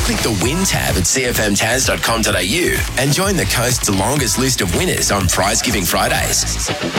click the Win tab at cfmtaz.com.au and join the coast's longest list of winners on Prize Giving Fridays.